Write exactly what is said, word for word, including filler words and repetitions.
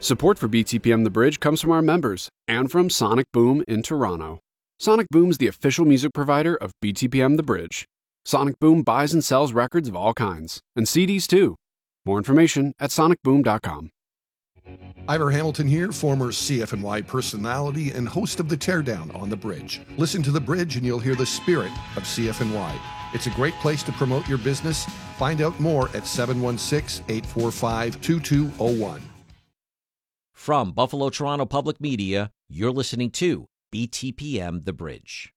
Support for B T P M The Bridge comes from our members and from Sonic Boom in Toronto. Sonic Boom's the official music provider of B T P M The Bridge. Sonic Boom buys and sells records of all kinds, and C Ds too. More information at sonic boom dot com. Ivor Hamilton here, former C F N Y personality and host of The Teardown on The Bridge. Listen to The Bridge and you'll hear the spirit of C F N Y. It's a great place to promote your business. Find out more at seven one six, eight four five, two two zero one. From Buffalo Toronto Public Media, you're listening to B T P M The Bridge.